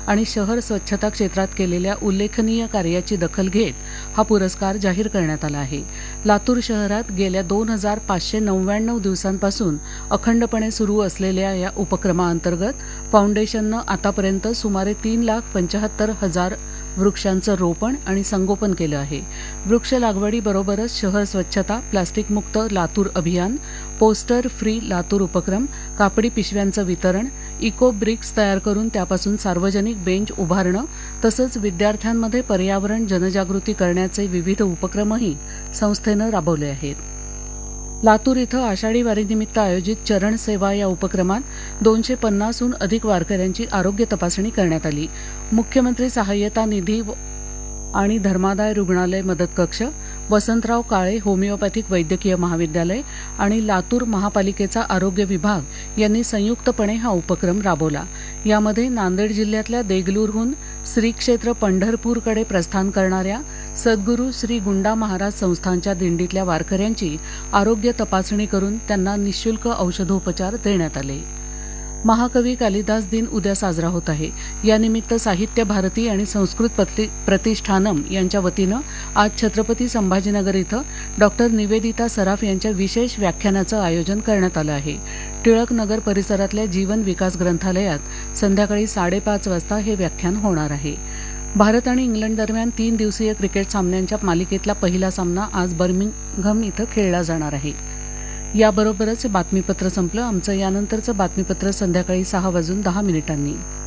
आणि शहर स्वच्छता क्षेत्रात केलेल्या उल्लेखनीय कार्याची दखल घेत हा पुरस्कार जाहीर करण्यात आला आहे. लातूर शहरात गेल्या 2599 दिवसांपासून अखंडपणे सुरू असलेल्या या उपक्रमाअंतर्गत फाउंडेशननं आतापर्यंत सुमारे 3,75,000 वृक्षांचं रोपण आणि संगोपन केलं आहे. वृक्ष लागवडीबरोबरच शहर स्वच्छता, प्लास्टिक मुक्त लातूर अभियान, पोस्टर फ्री लातूर उपक्रम, कापडी पिशव्यांचं वितरण, इको ब्रिक्स तयार करून त्यापासून सार्वजनिक बेंच उभारणं तसंच विद्यार्थ्यांमध्ये पर्यावरण जनजागृती करण्याचे विविध उपक्रमही संस्थेनं राबवले आहेत. लातूर इथं आषाढी वारीनिमित्त आयोजित चरण सेवा या उपक्रमात 250हून अधिक वारकऱ्यांची आरोग्य तपासणी करण्यात आली. मुख्यमंत्री सहाय्यता निधी आणि धर्मादाय रुग्णालय मदत कक्ष, वसंतराव काळे होमिओपॅथिक वैद्यकीय महाविद्यालय आणि लातूर महापालिकेचा आरोग्य विभाग यांनी संयुक्तपणे हा उपक्रम राबवला. यामध्ये नांदेड जिल्ह्यातल्या देगलूरहून श्री क्षेत्र पंढरपूरकडे प्रस्थान करणाऱ्या सद्गुरू श्री गुंडा महाराज संस्थानच्या दिंडीतल्या वारकऱ्यांची आरोग्य तपासणी करून त्यांना निःशुल्क औषधोपचार देण्यात आले. महाकवी कालिदास दिन उद्या साजरा होत आहे. यानिमित्त साहित्य भारती आणि संस्कृत प्रतिष्ठानम यांच्या वतीनं आज छत्रपती संभाजीनगर इथं डॉक्टर निवेदिता सराफ यांच्या विशेष व्याख्यानाचं आयोजन करण्यात आलं आहे. टिळक नगर परिसरातल्या जीवन विकास ग्रंथालयात संध्याकाळी 5:30 वाजता हे व्याख्यान होणार आहे. भारत आणि इंग्लंड दरम्यान 3 दिवसीय क्रिकेट सामन्यांच्या मालिकेतला पहिला सामना आज बर्मिंगहम इथं खेळला जाणार आहे. याबरोबरच बातमीपत्र संपलं. आमचं यानंतरचं बातमीपत्र संध्याकाळी 6:10 वाजून